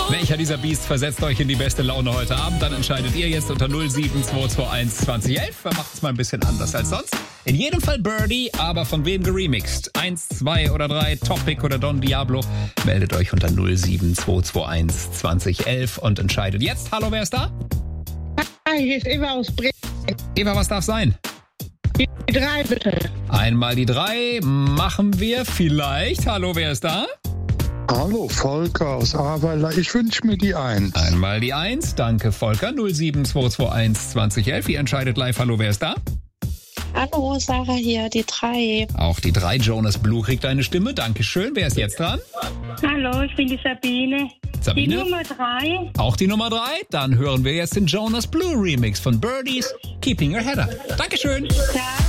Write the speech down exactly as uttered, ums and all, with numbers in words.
Welcher dieser Beasts versetzt euch in die beste Laune heute Abend? Dann entscheidet ihr jetzt unter null sieben zwei zwei eins zwanzig elf. Wir machen es mal ein bisschen anders als sonst. In jedem Fall Birdie, aber von wem geremixed? Eins, zwei oder drei, Topic oder Don Diablo? Meldet euch unter null sieben zwei zwei eins zwanzig elf und entscheidet jetzt. Hallo, wer ist da? Hi, hier ist Eva aus Bremen. Eva, was darf sein? Die drei, bitte. Einmal die drei machen wir vielleicht. Hallo, wer ist da? Hallo, Volker aus Ahrweiler. Ich wünsche mir die eins. Einmal die eins. Danke, Volker. null sieben zwei zwei eins zwanzig elf. Ihr entscheidet live. Hallo, wer ist da? Hallo, Sarah hier, die drei. Auch die drei. Jonas Blue kriegt eine Stimme. Dankeschön. Wer ist jetzt dran? Hallo, ich bin die Sabine. Sabine? Die Nummer drei. Auch die Nummer drei. Dann hören wir jetzt den Jonas Blue Remix von Birdies Keeping Your Head Up. Dankeschön. Ciao.